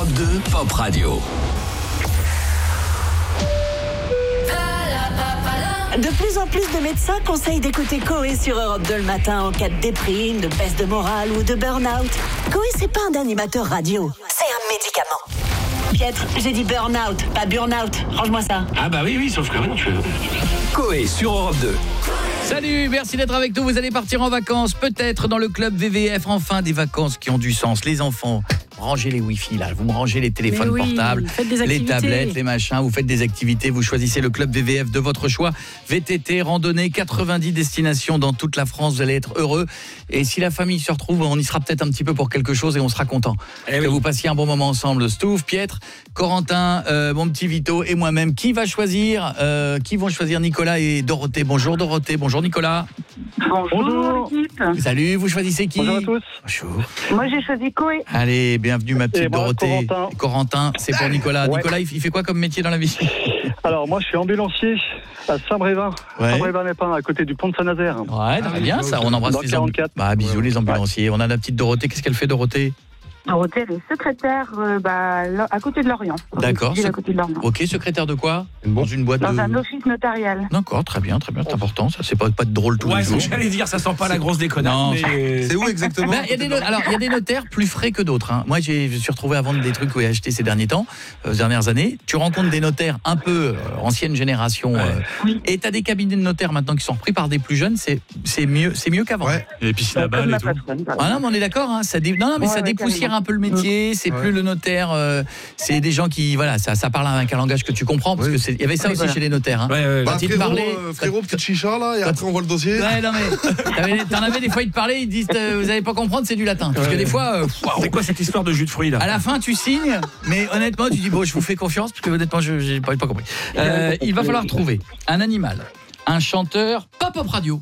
Europe 2, Pop Radio. De plus en plus de médecins conseillent d'écouter Coé sur Europe 2 le matin en cas de déprime, de baisse de morale ou de burn-out. Coé, c'est pas un animateur radio, c'est un médicament. Pietre, j'ai dit burn-out, pas burn-out. Range-moi ça. Ah bah oui, sauf que Coé sur Europe 2. Salut, merci d'être avec nous. Vous allez partir en vacances, peut-être dans le club VVF. Enfin, des vacances qui ont du sens. Les enfants, rangez les Wi-Fi là. Vous me rangez les téléphones portables, les tablettes, les machins. Vous faites des activités. Vous choisissez le club VVF de votre choix. VTT, randonnée, 90 destinations dans toute la France. Vous allez être heureux. Et si la famille se retrouve, on y sera peut-être un petit peu pour quelque chose et on sera content. Que vous passiez un bon moment ensemble. Stouff, Pietre, Corentin, mon petit Vito et moi-même. Qui vont choisir Nicolas et Dorothée. Bonjour Dorothée. Bonjour Nicolas. Bonjour l'équipe. Salut, vous choisissez qui? Bonjour à tous. Bonjour. Moi j'ai choisi Coé. Allez, bienvenue ma petite Dorothée. Corentin, c'est pour Nicolas. Ouais. Nicolas, il fait quoi comme métier dans la vie? Alors moi je suis ambulancier à Saint-Brévin. Ouais. Saint-Brévin-les-Pins, à côté du pont de Saint-Nazaire. Ouais, très bien ça. On embrasse Dans les 44. bisous les ambulanciers. On a la petite Dorothée. Qu'est-ce qu'elle fait Dorothée? Dorothée, elle est secrétaire à côté de Lorient. D'accord. À côté de Lorient. Ok, secrétaire de quoi? Dans une boîte Dans de... un office notarial. D'accord, très bien, c'est important. Ça, c'est pas de drôle tous les jours. j'allais dire, ça sent pas la grosse déconnade. Non, mais... C'est où exactement? Il y a des notaires plus frais que d'autres. Hein. Moi, je me suis retrouvé à vendre des trucs que j'ai achetés ces derniers temps, ces dernières années. Tu rencontres des notaires un peu ancienne génération, Oui. et tu as des cabinets de notaires maintenant qui sont repris par des plus jeunes. C'est mieux qu'avant. Ouais. Et puis c'est la balle et tout. Ah non, mais on est d'accord. Hein, ça dépoussière un peu le métier. C'est plus le notaire. C'est des gens qui, voilà, ça parle avec un langage que tu comprends, parce que il y avait ça aussi chez les notaires. Hein. Ouais. Frérot, petite chicha là, et après on voit le dossier. Ouais, non mais t'en avais des fois ils te parlaient, ils disent vous allez pas comprendre, c'est du latin. Parce que des fois C'est quoi cette histoire de jus de fruits là? à la fin tu signes, mais honnêtement tu dis bon je vous fais confiance parce que honnêtement j'ai pas compris. Il va falloir trouver un animal, un chanteur, pop radio.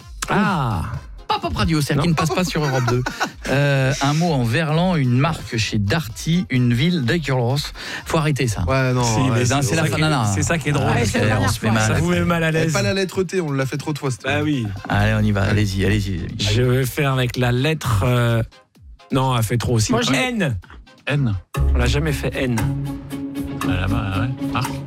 Pop radio, celle qui ne passe pas sur Europe 2. Un mot en verlan, une marque chez Darty, une ville d'Aigueros. Faut arrêter ça. Ouais, non. C'est la fin. C'est ça qui est drôle. On se fait mal. Ça vous met mal à l'aise. Pas la lettre T, on l'a fait trop de fois. Bah oui. Allez, on y va. Allez-y. Je vais faire avec la lettre... Non, elle fait trop aussi. Moi, N. N. On l'a jamais fait N. Là-bas, ouais.